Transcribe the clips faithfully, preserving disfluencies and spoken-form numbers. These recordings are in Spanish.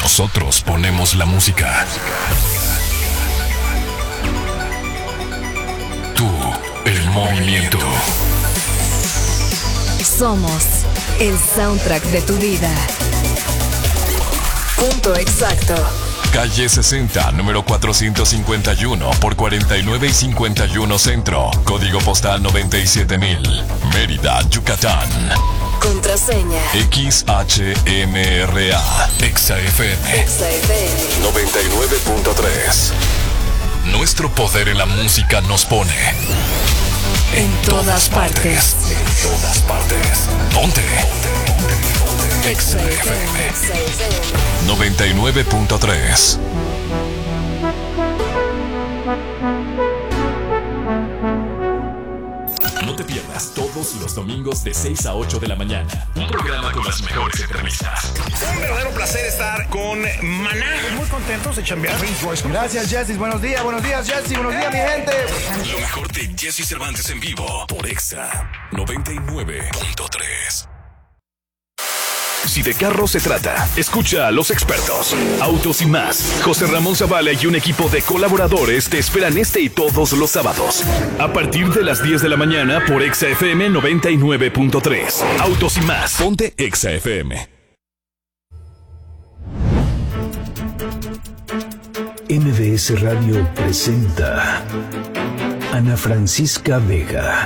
Nosotros ponemos la música. Tú, el movimiento. Somos el soundtrack de tu vida. Punto exacto. Calle sesenta, número cuatrocientos cincuenta y uno por cuarenta y nueve y cincuenta y uno Centro. Código postal noventa y siete mil. Mérida, Yucatán. Contraseña X H M R A. Exa F M. Exa F M noventa y nueve punto tres. Nuestro poder en la música nos pone en, en todas, todas partes. partes. En todas partes. Ponte. Exa F M noventa y nueve punto tres. No te pierdas todos los domingos de seis a ocho de la mañana. Un programa con las mejores entrevistas. Un verdadero placer estar con Maná. Muy contentos de chambear. Gracias, Jessy. Buenos días, buenos días, Jessy. Buenos días, mi gente. Lo mejor de Jessy Cervantes en vivo por Exa noventa y nueve punto tres. Si de carros se trata, escucha a los expertos. Autos y más. José Ramón Zavala y un equipo de colaboradores te esperan este y todos los sábados. A partir de las diez de la mañana por Exa F M noventa y nueve punto tres. Autos y más. Ponte Exa F M. M B S Radio presenta Ana Francisca Vega.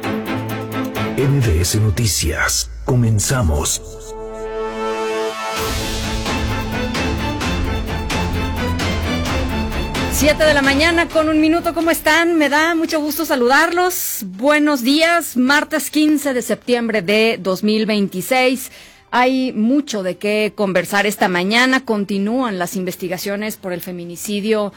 M B S Noticias. Comenzamos. Siete de la mañana con un minuto, ¿cómo están? Me da mucho gusto saludarlos. Buenos días, martes quince de septiembre de dos mil veintiséis. Hay mucho de qué conversar esta mañana. Continúan las investigaciones por el feminicidio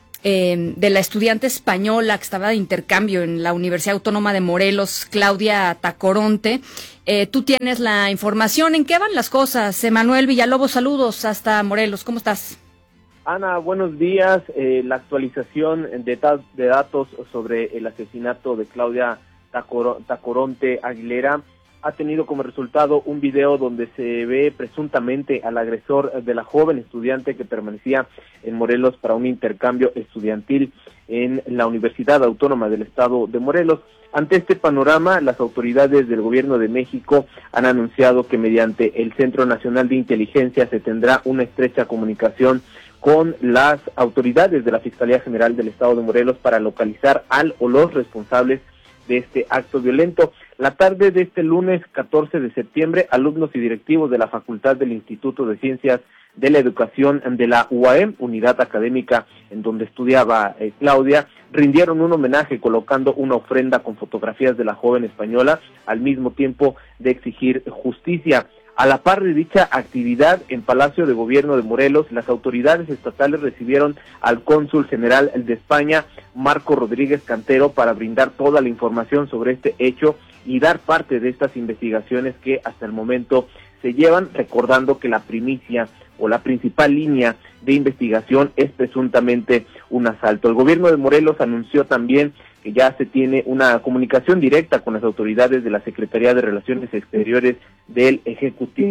eh, de la estudiante española que estaba de intercambio en la Universidad Autónoma de Morelos, Claudia Tacoronte. Eh, tú tienes la información. ¿En qué van las cosas? Emanuel Villalobos, saludos hasta Morelos. ¿Cómo estás? Ana, buenos días. Eh, la actualización de, ta- de datos sobre el asesinato de Claudia Tacor- Tacoronte Aguilera ha tenido como resultado un video donde se ve presuntamente al agresor de la joven estudiante que permanecía en Morelos para un intercambio estudiantil en la Universidad Autónoma del Estado de Morelos. Ante este panorama, las autoridades del Gobierno de México han anunciado que mediante el Centro Nacional de Inteligencia se tendrá una estrecha comunicación con las autoridades de la Fiscalía General del Estado de Morelos para localizar al o los responsables de este acto violento. La tarde de este lunes catorce de septiembre, alumnos y directivos de la Facultad del Instituto de Ciencias de la Educación de la U A M, unidad académica en donde estudiaba eh, Claudia, rindieron un homenaje colocando una ofrenda con fotografías de la joven española, al mismo tiempo de exigir justicia. A la par de dicha actividad, en Palacio de Gobierno de Morelos, las autoridades estatales recibieron al cónsul general de España, Marco Rodríguez Cantero, para brindar toda la información sobre este hecho y dar parte de estas investigaciones que hasta el momento se llevan, recordando que la primicia o la principal línea de investigación es presuntamente un asalto. El gobierno de Morelos anunció también que ya se tiene una comunicación directa con las autoridades de la Secretaría de Relaciones Exteriores del Ejecutivo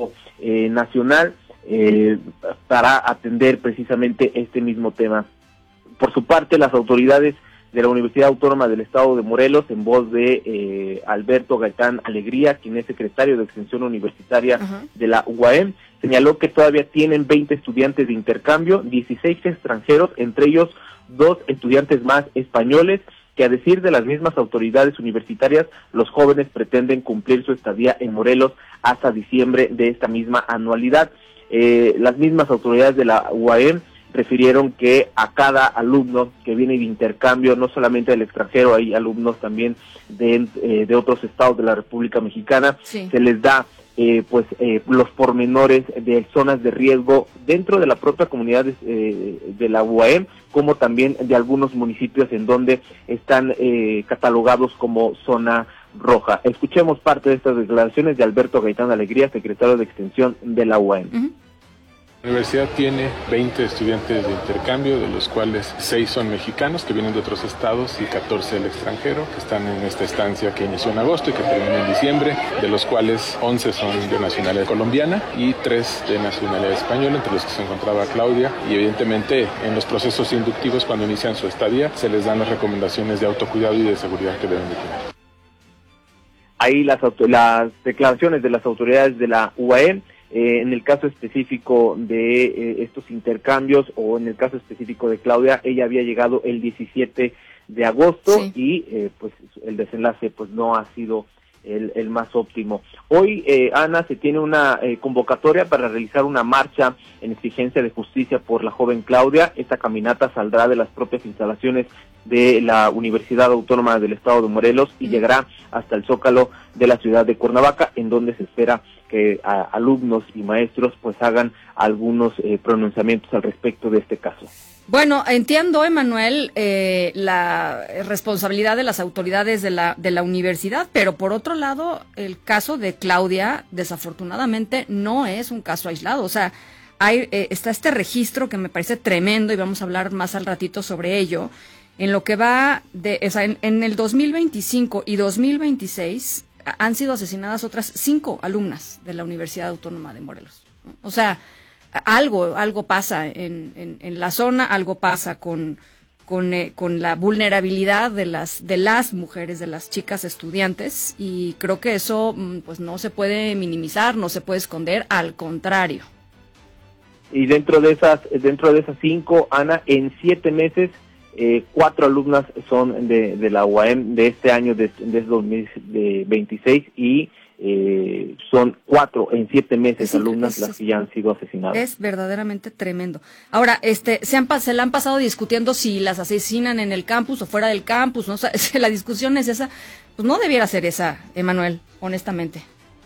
eh, Nacional eh, para atender precisamente este mismo tema. Por su parte, las autoridades de la Universidad Autónoma del Estado de Morelos, en voz de eh, Alberto Gaitán Alegría, quien es secretario de Extensión Universitaria uh-huh. de la U A M, señaló que todavía tienen veinte estudiantes de intercambio, dieciséis extranjeros, entre ellos dos estudiantes más españoles, que a decir de las mismas autoridades universitarias, los jóvenes pretenden cumplir su estadía en Morelos hasta diciembre de esta misma anualidad. Eh, las mismas autoridades de la U A M refirieron que a cada alumno que viene de intercambio, no solamente del extranjero, hay alumnos también de, eh, de otros estados de la República Mexicana, sí. se les da eh, pues eh, los pormenores de zonas de riesgo dentro de la propia comunidad de, eh, de la U A M, como también de algunos municipios en donde están eh, catalogados como zona roja. Escuchemos parte de estas declaraciones de Alberto Gaitán Alegría, secretario de Extensión de la U A M. Uh-huh. La universidad tiene veinte estudiantes de intercambio, de los cuales seis son mexicanos que vienen de otros estados y catorce del extranjero que están en esta estancia que inició en agosto y que termina en diciembre, de los cuales once son de nacionalidad colombiana y tres de nacionalidad española, entre los que se encontraba Claudia. Y evidentemente en los procesos inductivos, cuando inician su estadía, se les dan las recomendaciones de autocuidado y de seguridad que deben de tener. Ahí las, las declaraciones de las autoridades de la U A M. Eh, en el caso específico de eh, estos intercambios, o en el caso específico de Claudia, ella había llegado el diecisiete de agosto, sí. y eh, pues el desenlace pues no ha sido el, el más óptimo. Hoy, eh, Ana, se tiene una eh, convocatoria para realizar una marcha en exigencia de justicia por la joven Claudia. Esta caminata saldrá de las propias instalaciones de la Universidad Autónoma del Estado de Morelos y llegará hasta el Zócalo de la ciudad de Cuernavaca, en donde se espera que a, alumnos y maestros pues hagan algunos eh, pronunciamientos al respecto de este caso. Bueno, entiendo, Emanuel, eh, la responsabilidad de las autoridades de la de la universidad, pero por otro lado, el caso de Claudia, desafortunadamente, no es un caso aislado. O sea, hay eh, está este registro que me parece tremendo y vamos a hablar más al ratito sobre ello. En lo que va de, o sea, en, en el dos mil veinticinco y dos mil veintiséis han sido asesinadas otras cinco alumnas de la Universidad Autónoma de Morelos. O sea, algo algo pasa en, en, en la zona, algo pasa con con, eh, con la vulnerabilidad de las de las mujeres, de las chicas estudiantes, y creo que eso pues no se puede minimizar, no se puede esconder, al contrario. Y dentro de esas dentro de esas cinco, Ana, en siete meses Eh, cuatro alumnas son de, de la U A M de este año, de, de dos mil veintiséis, y eh, son cuatro en siete meses sí, alumnas es, las que ya han sido asesinadas. Es verdaderamente tremendo. Ahora, este, se han se la han pasado discutiendo si las asesinan en el campus o fuera del campus, ¿no? O sea, la discusión es esa, pues no debiera ser esa, Emanuel, honestamente.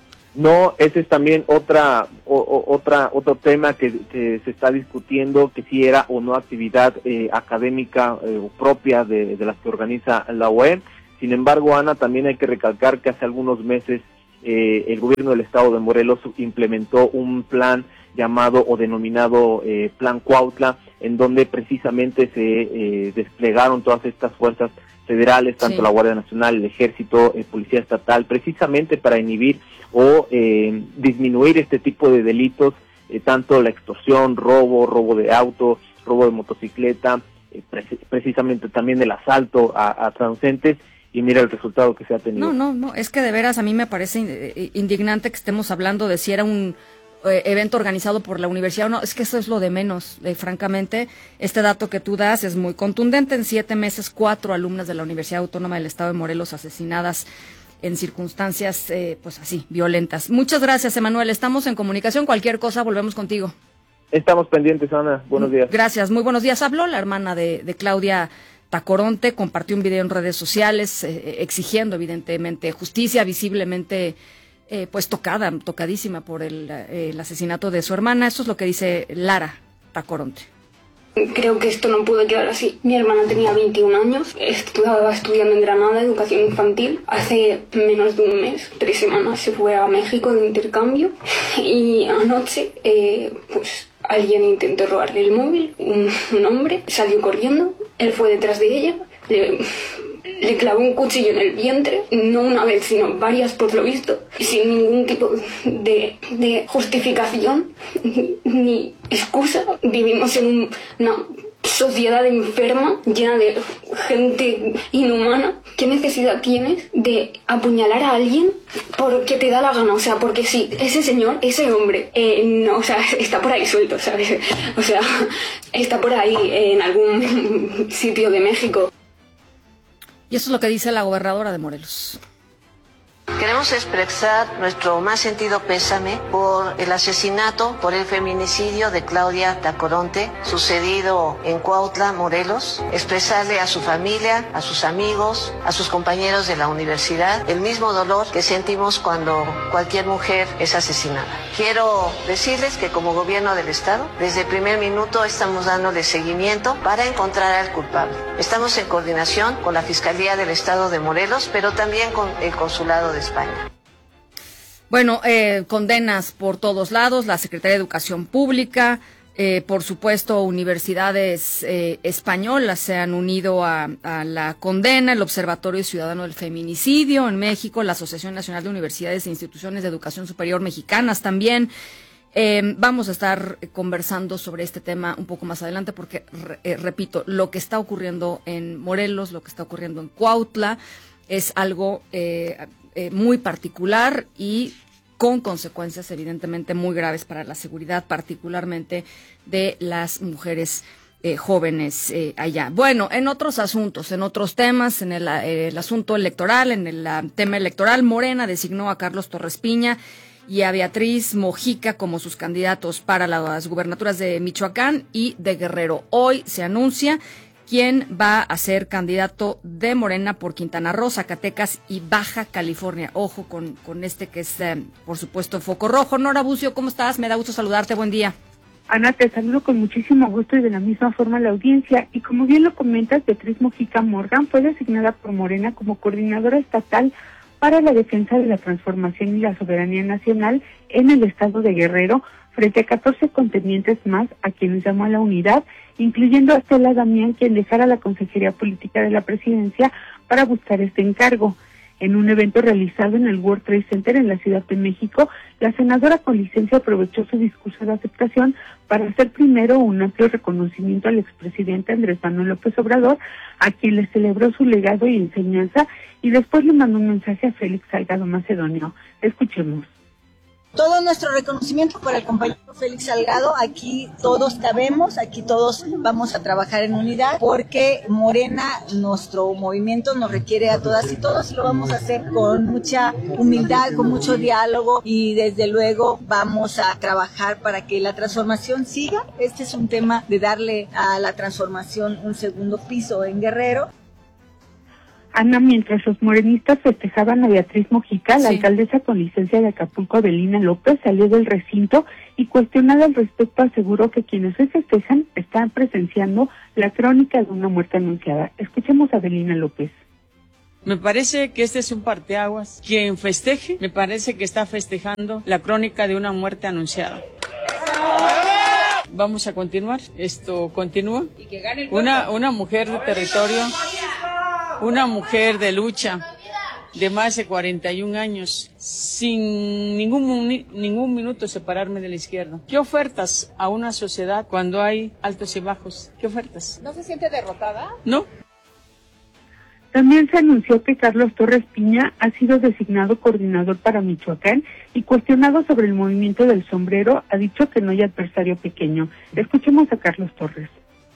No, ese es también otra o, o, otra otro tema que, que se está discutiendo, que si era o no actividad eh, académica eh, propia de, de las que organiza la U A M. Sin embargo, Ana, también hay que recalcar que hace algunos meses eh, el gobierno del estado de Morelos implementó un plan llamado o denominado eh, Plan Cuautla, en donde precisamente se eh, desplegaron todas estas fuerzas federales, tanto sí. la Guardia Nacional, el Ejército, eh, Policía Estatal, precisamente para inhibir o eh, disminuir este tipo de delitos, eh, tanto la extorsión, robo, robo de auto, robo de motocicleta, eh, pre precisamente también el asalto a, a transeúntes, y mira el resultado que se ha tenido. No, no, no, es que de veras a mí me parece indignante que estemos hablando de si era un eh, evento organizado por la universidad o no. Es que eso es lo de menos, eh, francamente. Este dato que tú das es muy contundente. En siete meses, cuatro alumnas de la Universidad Autónoma del Estado de Morelos asesinadas en circunstancias, eh, pues así, violentas. Muchas gracias, Emanuel. Estamos en comunicación. Cualquier cosa, volvemos contigo. Estamos pendientes, Ana. Buenos días. Gracias, muy buenos días. Habló la hermana de, de Claudia Tacoronte, compartió un video en redes sociales eh, exigiendo, evidentemente, justicia, visiblemente eh, pues tocada, tocadísima por el, eh, el asesinato de su hermana. Eso es lo que dice Lara Tacoronte. Creo que esto no puede quedar así. Mi hermana tenía veintiún años, estaba estudiando en Granada, educación infantil. Hace menos de un mes, tres semanas, se fue a México de intercambio y anoche, eh, pues alguien intentó robarle el móvil, un, un hombre, salió corriendo, él fue detrás de ella, le, le clavó un cuchillo en el vientre, no una vez, sino varias por lo visto, sin ningún tipo de, de justificación ni, ni excusa. Vivimos en un, una sociedad enferma, llena de gente inhumana. ¿Qué necesidad tienes de apuñalar a alguien porque te da la gana? O sea, porque sí, ese señor, ese hombre, eh, no, o sea, está por ahí suelto, ¿sabes? O sea, está por ahí eh, en algún sitio de México. Y eso es lo que dice la gobernadora de Morelos. Queremos expresar nuestro más sentido pésame por el asesinato, por el feminicidio de Claudia Tacoronte, sucedido en Cuautla, Morelos. Expresarle a su familia, a sus amigos, a sus compañeros de la universidad, el mismo dolor que sentimos cuando cualquier mujer es asesinada. Quiero decirles que como gobierno del Estado, desde el primer minuto estamos dándole seguimiento para encontrar al culpable. Estamos en coordinación con la Fiscalía del Estado de Morelos, pero también con el Consulado de España. Bueno, eh, condenas por todos lados, la Secretaría de Educación Pública, eh, por supuesto, universidades eh, españolas se han unido a, a la condena, el Observatorio Ciudadano del Feminicidio en México, la Asociación Nacional de Universidades e Instituciones de Educación Superior Mexicanas también. Eh, vamos a estar conversando sobre este tema un poco más adelante porque, re, eh, repito, lo que está ocurriendo en Morelos, lo que está ocurriendo en Cuautla, es algo eh, eh, muy particular y con consecuencias evidentemente muy graves para la seguridad, particularmente de las mujeres eh, jóvenes eh, allá. Bueno, en otros asuntos, en otros temas, en el, eh, el asunto electoral, en el uh, tema electoral, Morena designó a Carlos Torres Piña y a Beatriz Mojica como sus candidatos para las gubernaturas de Michoacán y de Guerrero. Hoy se anuncia quién va a ser candidato de Morena por Quintana Roo, Zacatecas y Baja California. Ojo con, con este que es, eh, por supuesto, foco rojo. Nora Bucio, ¿cómo estás? Me da gusto saludarte. Buen día. Ana, te saludo con muchísimo gusto y de la misma forma a la audiencia. Y como bien lo comentas, Beatriz Mojica Morgan fue designada por Morena como coordinadora estatal para la defensa de la transformación y la soberanía nacional en el estado de Guerrero, frente a catorce contendientes más a quienes llamó a la unidad, incluyendo a Estela Damián, quien dejara la Consejería Política de la Presidencia para buscar este encargo. En un evento realizado en el World Trade Center en la Ciudad de México, la senadora con licencia aprovechó su discurso de aceptación para hacer primero un amplio reconocimiento al expresidente Andrés Manuel López Obrador, a quien le celebró su legado y enseñanza, y después le mandó un mensaje a Félix Salgado Macedonio. Escuchemos. Todo nuestro reconocimiento para el compañero Félix Salgado. Aquí todos cabemos, aquí todos vamos a trabajar en unidad, porque Morena, nuestro movimiento, nos requiere a todas y todos, y lo vamos a hacer con mucha humildad, con mucho diálogo, y desde luego vamos a trabajar para que la transformación siga. Este es un tema de darle a la transformación un segundo piso en Guerrero. Ana, mientras los morenistas festejaban a Beatriz Mojica, la sí. alcaldesa con licencia de Acapulco, Avelina López, salió del recinto y, cuestionada al respecto, aseguró que quienes hoy festejan están presenciando la crónica de una muerte anunciada. Escuchemos a Avelina López. Me parece que este es un parteaguas. Quien festeje, me parece que está festejando la crónica de una muerte anunciada. Vamos a continuar. Esto continúa. Una, una mujer de territorio, una mujer de lucha de más de cuarenta y un años, sin ningún, ningún minuto separarme de la izquierda. ¿Qué ofertas a una sociedad cuando hay altos y bajos? ¿Qué ofertas? ¿No se siente derrotada? No. También se anunció que Carlos Torres Piña ha sido designado coordinador para Michoacán y, cuestionado sobre el movimiento del sombrero, ha dicho que no hay adversario pequeño. Escuchemos a Carlos Torres.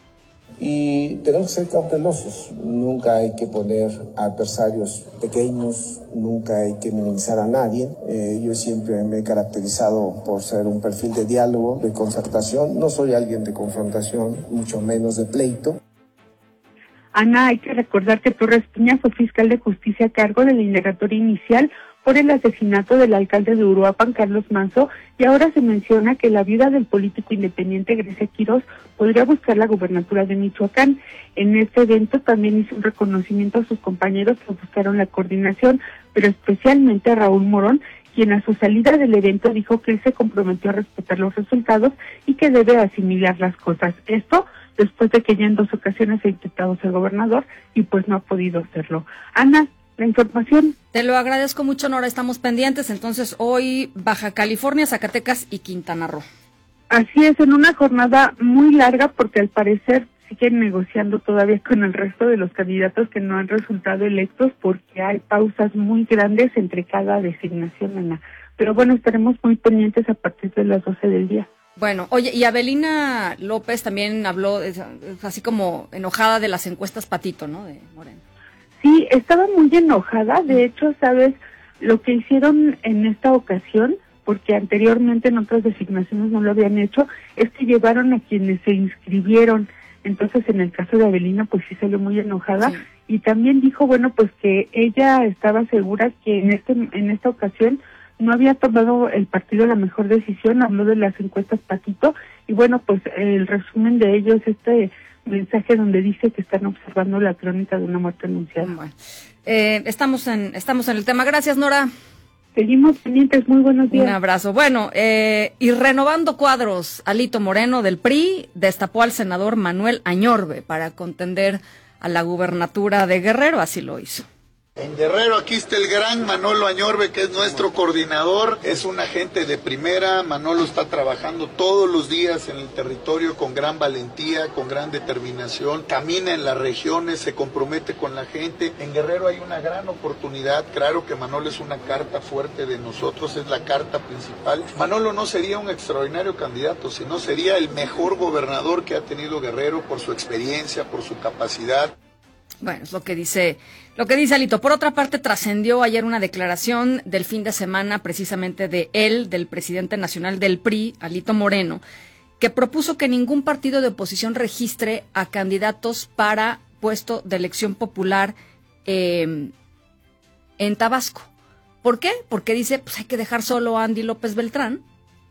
Y tenemos que ser cautelosos, nunca hay que poner adversarios pequeños, nunca hay que minimizar a nadie. Eh, yo siempre me he caracterizado por ser un perfil de diálogo, de concertación, no soy alguien de confrontación, mucho menos de pleito. Ana, hay que recordar que Torres Piña fue fiscal de justicia a cargo de la indagatoria inicial por el asesinato del alcalde de Uruapan, Carlos Manzo, y ahora se menciona que la viuda del político independiente Grecia Quirós podría buscar la gubernatura de Michoacán. En este evento también hizo un reconocimiento a sus compañeros que buscaron la coordinación, pero especialmente a Raúl Morón, quien a su salida del evento dijo que él se comprometió a respetar los resultados y que debe asimilar las cosas. Esto después de que ya en dos ocasiones ha intentado ser gobernador y pues no ha podido hacerlo. Ana, la información. Te lo agradezco mucho, Nora. Estamos pendientes. Entonces, hoy Baja California, Zacatecas y Quintana Roo. Así es, en una jornada muy larga, porque al parecer siguen negociando todavía con el resto de los candidatos que no han resultado electos, porque hay pausas muy grandes entre cada designación, Ana. Pero bueno, estaremos muy pendientes a partir de las doce del día. Bueno, oye, y Avelina López también habló, es, es así como enojada de las encuestas Patito, ¿no?, de Morena. Sí, estaba muy enojada. De hecho, ¿sabes lo que hicieron en esta ocasión? Porque anteriormente en otras designaciones no lo habían hecho, es que llevaron a quienes se inscribieron. Entonces, en el caso de Avelina, pues sí salió muy enojada. Sí. Y también dijo, bueno, pues que ella estaba segura que en este en esta ocasión no había tomado el partido la mejor decisión. Habló de las encuestas Patito, y bueno, pues el resumen de ello es este mensaje donde dice que están observando la crónica de una muerte anunciada. Bueno, eh, estamos en estamos en el tema. Gracias, Nora. Seguimos pendientes, muy buenos días. Un abrazo. Bueno, eh, y renovando cuadros, Alito Moreno del P R I destapó al senador Manuel Añorbe para contender a la gubernatura de Guerrero, así lo hizo. En Guerrero aquí está el gran Manolo Añorbe, que es nuestro coordinador, es un agente de primera. Manolo está trabajando todos los días en el territorio con gran valentía, con gran determinación, camina en las regiones, se compromete con la gente. En Guerrero hay una gran oportunidad, claro que Manolo es una carta fuerte de nosotros, es la carta principal. Manolo no sería un extraordinario candidato, sino sería el mejor gobernador que ha tenido Guerrero por su experiencia, por su capacidad. Bueno, es lo que dice, lo que dice Alito. Por otra parte, trascendió ayer una declaración del fin de semana, precisamente de él, del presidente nacional del P R I, Alito Moreno, que propuso que ningún partido de oposición registre a candidatos para puesto de elección popular eh, en Tabasco. ¿Por qué? Porque dice, pues hay que dejar solo a Andy López Beltrán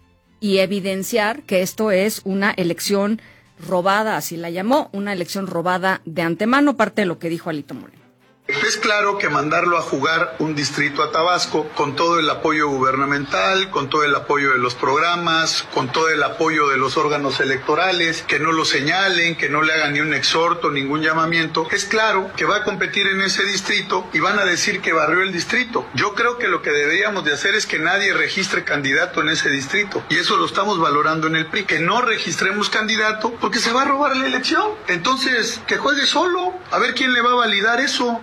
y evidenciar que esto es una elección robada, así la llamó, una elección robada de antemano, parte de lo que dijo Alito Moreno. Es claro que mandarlo a jugar un distrito a Tabasco con todo el apoyo gubernamental, con todo el apoyo de los programas, con todo el apoyo de los órganos electorales, que no lo señalen, que no le hagan ni un exhorto, ningún llamamiento, es claro que va a competir en ese distrito y van a decir que barrió el distrito. Yo creo que lo que deberíamos de hacer es que nadie registre candidato en ese distrito, y eso lo estamos valorando en el P R I, que no registremos candidato porque se va a robar la elección. Entonces, que juegue solo, a ver quién le va a validar eso.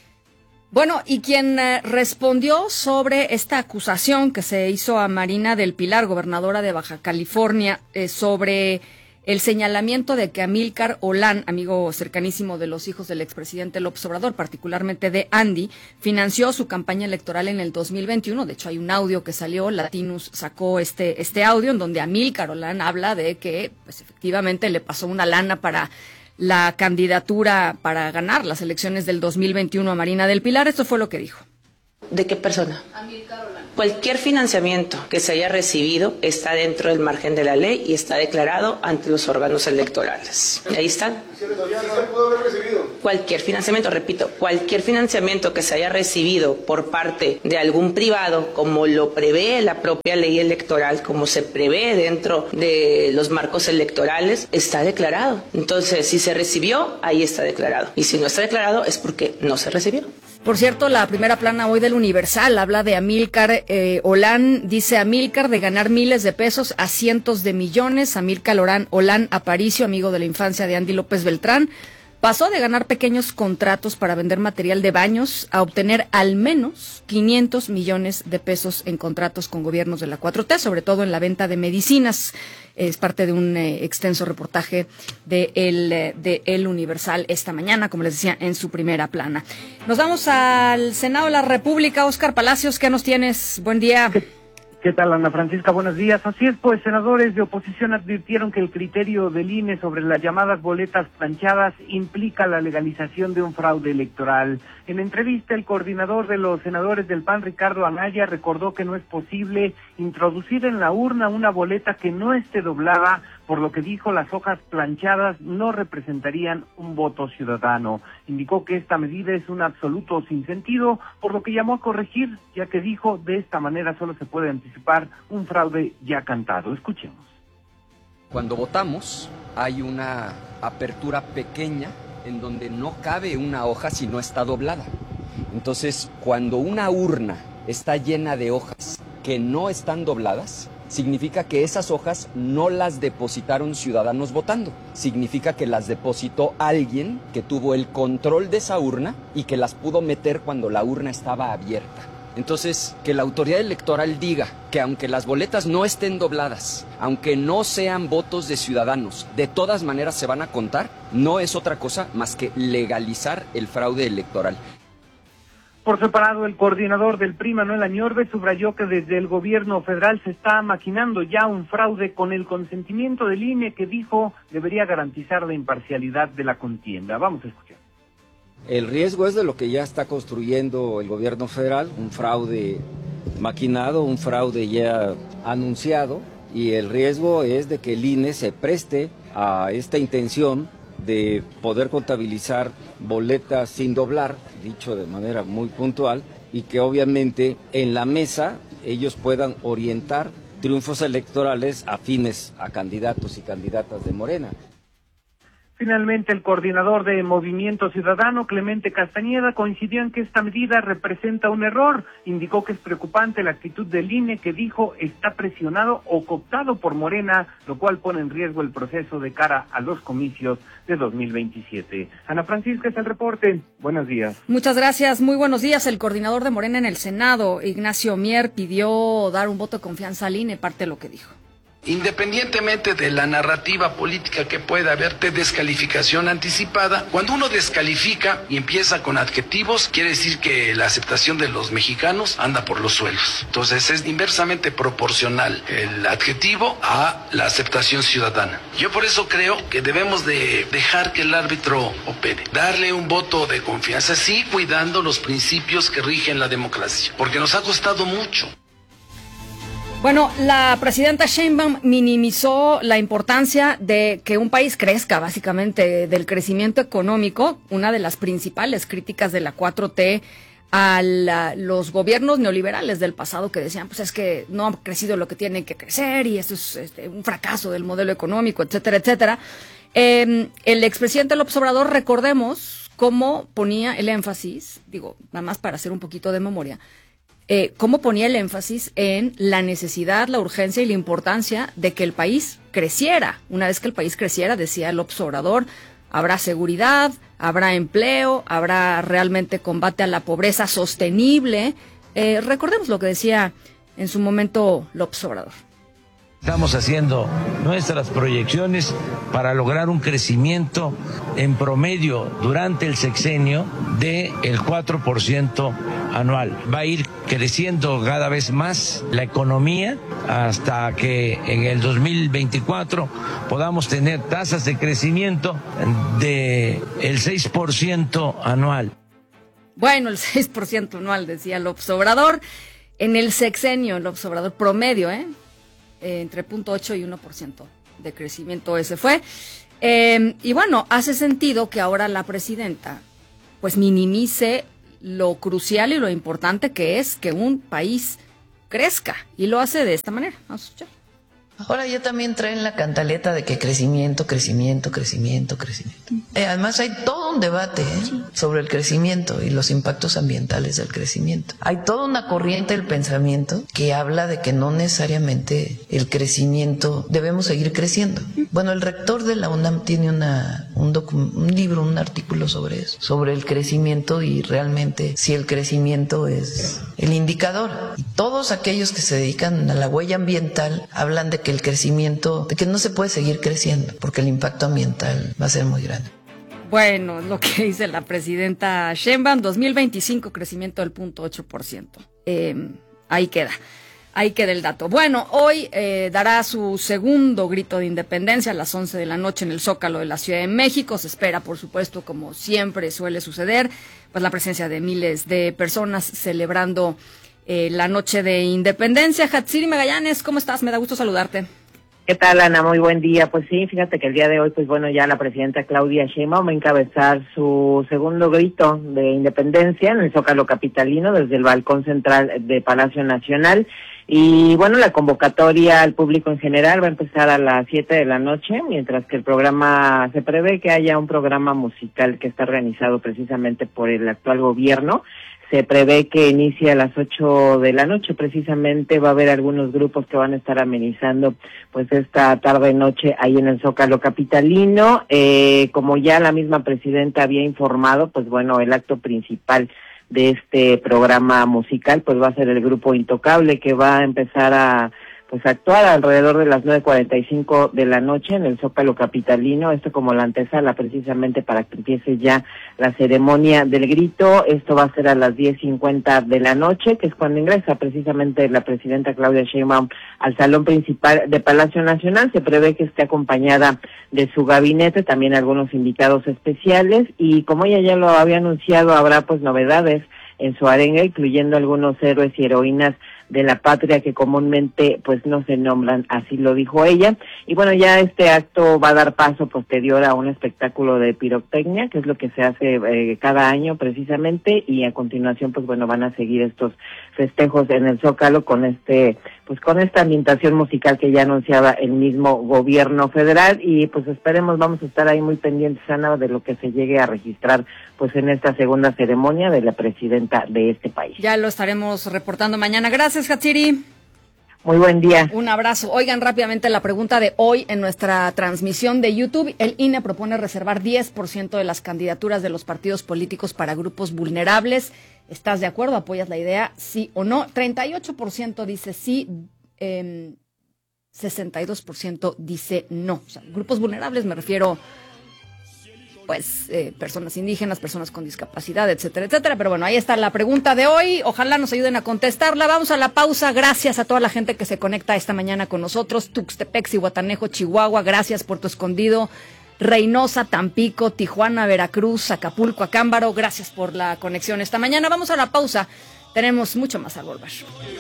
Bueno, y quien eh, respondió sobre esta acusación que se hizo a Marina del Pilar, gobernadora de Baja California, eh, sobre el señalamiento de que Amílcar Olán, amigo cercanísimo de los hijos del expresidente López Obrador, particularmente de Andy, financió su campaña electoral en el dos mil veintiuno. De hecho, hay un audio que salió, Latinus sacó este, este audio en donde Amílcar Olán habla de que, pues, efectivamente le pasó una lana para la candidatura para ganar las elecciones del dos mil veintiuno a Marina del Pilar. Esto fue lo que dijo. ¿De qué persona? Cualquier financiamiento que se haya recibido está dentro del margen de la ley y está declarado ante los órganos electorales. Ahí están. Cualquier financiamiento, repito, cualquier financiamiento que se haya recibido por parte de algún privado, como lo prevé la propia ley electoral, como se prevé dentro de los marcos electorales, está declarado. Entonces, si se recibió, ahí está declarado. Y si no está declarado, es porque no se recibió. Por cierto, la primera plana hoy del Universal habla de Amílcar eh, Olán. Dice Amílcar de ganar miles de pesos a cientos de millones. Amílcar Olán, Olán Aparicio, amigo de la infancia de Andy López Beltrán, pasó de ganar pequeños contratos para vender material de baños a obtener al menos quinientos millones de pesos en contratos con gobiernos de la cuatro T, sobre todo en la venta de medicinas. Es parte de un eh, extenso reportaje de el, eh, de El Universal esta mañana, como les decía, en su primera plana. Nos vamos al Senado de la República. Óscar Palacios, ¿qué nos tienes? Buen día. ¿Qué, qué tal, Ana Francisca? Buenos días. Así es, pues senadores de oposición advirtieron que el criterio del I N E sobre las llamadas boletas planchadas implica la legalización de un fraude electoral. En entrevista, el coordinador de los senadores del P A N, Ricardo Anaya, recordó que no es posible introducir en la urna una boleta que no esté doblada, por lo que dijo las hojas planchadas no representarían un voto ciudadano. Indicó que esta medida es un absoluto sinsentido, por lo que llamó a corregir, ya que dijo de esta manera solo se puede anticipar un fraude ya cantado. Escuchemos. Cuando votamos hay una apertura pequeña en donde no cabe una hoja si no está doblada. Entonces, cuando una urna está llena de hojas que no están dobladas, significa que esas hojas no las depositaron ciudadanos votando. Significa que las depositó alguien que tuvo el control de esa urna y que las pudo meter cuando la urna estaba abierta. Entonces, que la autoridad electoral diga que aunque las boletas no estén dobladas, aunque no sean votos de ciudadanos, de todas maneras se van a contar, no es otra cosa más que legalizar el fraude electoral. Por separado, el coordinador del P R I, Manuel Añorbe, subrayó que desde el gobierno federal se está maquinando ya un fraude con el consentimiento del I N E, que dijo debería garantizar la imparcialidad de la contienda. Vamos a escuchar. El riesgo es de lo que ya está construyendo el gobierno federal, un fraude maquinado, un fraude ya anunciado, y el riesgo es de que el I N E se preste a esta intención de poder contabilizar boletas sin doblar, dicho de manera muy puntual, y que obviamente en la mesa ellos puedan orientar triunfos electorales afines a candidatos y candidatas de Morena. Finalmente, el coordinador de Movimiento Ciudadano, Clemente Castañeda, coincidió en que esta medida representa un error. Indicó que es preocupante la actitud del I N E, que dijo está presionado o cooptado por Morena, lo cual pone en riesgo el proceso de cara a los comicios de dos mil veintisiete. Ana Francisca, es el reporte. Buenos días. Muchas gracias. Muy buenos días. El coordinador de Morena en el Senado, Ignacio Mier, pidió dar un voto de confianza al I N E. Parte de lo que dijo. Independientemente de la narrativa política que pueda haber de descalificación anticipada, cuando uno descalifica y empieza con adjetivos, quiere decir que la aceptación de los mexicanos anda por los suelos. Entonces es inversamente proporcional el adjetivo a la aceptación ciudadana. Yo por eso creo que debemos de dejar que el árbitro opere, darle un voto de confianza, sí, cuidando los principios que rigen la democracia, porque nos ha costado mucho. Bueno, la presidenta Sheinbaum minimizó la importancia de que un país crezca, básicamente, del crecimiento económico, una de las principales críticas de la cuatro T a la, los gobiernos neoliberales del pasado, que decían, pues es que no ha crecido lo que tiene que crecer y esto es este, un fracaso del modelo económico, etcétera, etcétera. Eh, el expresidente López Obrador, recordemos cómo ponía el énfasis, digo, nada más para hacer un poquito de memoria, Eh, cómo ponía el énfasis en la necesidad, la urgencia y la importancia de que el país creciera. Una vez que el país creciera, decía el López Obrador, habrá seguridad, habrá empleo, habrá realmente combate a la pobreza sostenible. Eh, recordemos lo que decía en su momento López Obrador. Estamos haciendo nuestras proyecciones para lograr un crecimiento en promedio durante el sexenio del cuatro por ciento anual. Va a ir creciendo cada vez más la economía hasta que en el dos mil veinticuatro podamos tener tasas de crecimiento del seis por ciento anual. Bueno, el seis por ciento anual, decía López Obrador. En el sexenio, López Obrador promedio, ¿eh? Eh, entre cero punto ocho y uno por ciento de crecimiento ese fue. Eh, y bueno, hace sentido que ahora la presidenta pues minimice lo crucial y lo importante que es que un país crezca, y lo hace de esta manera. Vamos a escuchar. Ahora ya también traen la cantaleta de que crecimiento, crecimiento, crecimiento, crecimiento. Eh, además hay todo un debate ¿eh? sí. sobre el crecimiento y los impactos ambientales del crecimiento. Hay toda una corriente del pensamiento que habla de que no necesariamente el crecimiento, debemos seguir creciendo. Bueno, el rector de la UNAM tiene una, un, docu- un libro, un artículo sobre eso, sobre el crecimiento y realmente si el crecimiento es el indicador. Y todos aquellos que se dedican a la huella ambiental hablan de que el crecimiento, de que no se puede seguir creciendo, porque el impacto ambiental va a ser muy grande. Bueno, lo que dice la presidenta Sheinbaum, dos mil veinticinco crecimiento del cero punto ocho por ciento. Eh, ahí queda, ahí queda el dato. Bueno, hoy eh, dará su segundo grito de independencia a las once de la noche en el Zócalo de la Ciudad de México. Se espera, por supuesto, como siempre suele suceder, pues la presencia de miles de personas celebrando Eh, la noche de independencia. Hatsiri Magallanes, ¿cómo estás? Me da gusto saludarte. ¿Qué tal, Ana? Muy buen día. Pues sí, fíjate que el día de hoy, pues bueno, ya la presidenta Claudia Sheinbaum va a encabezar su segundo grito de independencia en el Zócalo capitalino desde el balcón central de Palacio Nacional. Y bueno, la convocatoria al público en general va a empezar a las siete de la noche, mientras que el programa, se prevé que haya un programa musical que está organizado precisamente por el actual gobierno. Se prevé que inicie a las ocho de la noche, precisamente va a haber algunos grupos que van a estar amenizando pues esta tarde-noche ahí en el Zócalo capitalino. Eh, como ya la misma presidenta había informado, pues bueno, el acto principal de este programa musical pues va a ser el grupo Intocable, que va a empezar a pues actuar alrededor de las nueve cuarenta y cinco de la noche en el Zócalo capitalino, esto como la antesala precisamente para que empiece ya la ceremonia del grito. Esto va a ser a las diez cincuenta de la noche, que es cuando ingresa precisamente la presidenta Claudia Sheinbaum al salón principal de Palacio Nacional. Se prevé que esté acompañada de su gabinete, también algunos invitados especiales, y como ella ya lo había anunciado, habrá pues novedades en su arenga, incluyendo algunos héroes y heroínas de la patria que comúnmente pues no se nombran, así lo dijo ella. Y bueno, ya este acto va a dar paso posterior a un espectáculo de pirotecnia, que es lo que se hace eh, cada año precisamente, y a continuación pues bueno, van a seguir estos festejos en el Zócalo con este pues con esta ambientación musical que ya anunciaba el mismo gobierno federal. Y pues esperemos, vamos a estar ahí muy pendientes, Ana, de lo que se llegue a registrar pues en esta segunda ceremonia de la presidenta de este país. Ya lo estaremos reportando mañana. Gracias, Hatsiri. Muy buen día. Un abrazo. Oigan rápidamente la pregunta de hoy en nuestra transmisión de YouTube. El I N E propone reservar diez por ciento de las candidaturas de los partidos políticos para grupos vulnerables. ¿Estás de acuerdo? ¿Apoyas la idea? ¿Sí o no? treinta y ocho por ciento dice sí, eh, sesenta y dos por ciento dice no. O sea, grupos vulnerables me refiero, pues, eh, personas indígenas, personas con discapacidad, etcétera, etcétera. Pero bueno, ahí está la pregunta de hoy. Ojalá nos ayuden a contestarla. Vamos a la pausa. Gracias a toda la gente que se conecta esta mañana con nosotros. Tuxtepec, Zihuatanejo, Chihuahua. Gracias, Puerto Escondido, Reynosa, Tampico, Tijuana, Veracruz, Acapulco, Acámbaro. Gracias por la conexión esta mañana. Vamos a la pausa. Tenemos mucho más al volver.